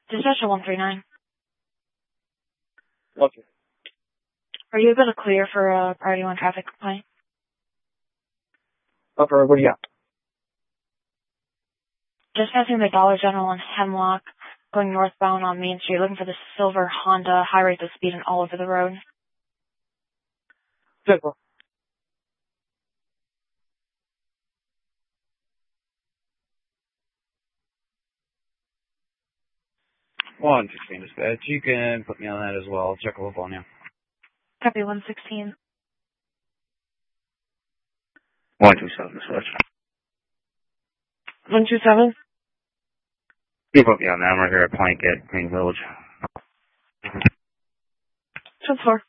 Dispatch 139. Okay. Are you able to clear for a priority 1 traffic complaint? Upper, what do you got? Just passing the Dollar General in Hemlock, going northbound on Main Street, looking for the silver Honda, high rates of speed and all over the road. Good. 116 dispatch. You can put me on that as well. I'll check a look on you. Copy 116. 127 dispatch. 127? You put me on that. I'm right here at Plank at Green Village. 4.